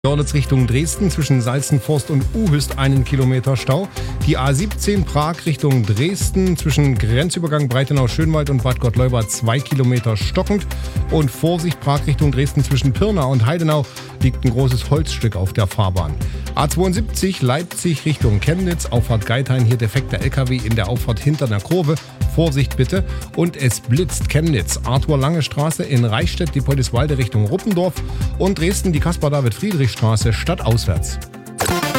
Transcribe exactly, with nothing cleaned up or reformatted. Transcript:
Görlitz Richtung Dresden zwischen Salzenforst und Uhüst einen Kilometer Stau. Die A siebzehn Prag Richtung Dresden zwischen Grenzübergang Breitenau-Schönwald und Bad Gott-Leubad zwei Kilometer stockend. Und Vorsicht Prag Richtung Dresden zwischen Pirna und Heidenau liegt ein großes Holzstück auf der Fahrbahn. A zweiundsiebzig Leipzig Richtung Chemnitz, Auffahrt Geithain, hier defekter L K W in der Auffahrt hinter der Kurve. Vorsicht bitte. Und es blitzt Chemnitz, Arthur-Lange-Straße in Reichstätt, Diepoldiswalde Richtung Ruppendorf und Dresden die Caspar-David-Friedrich-Straße stadtauswärts.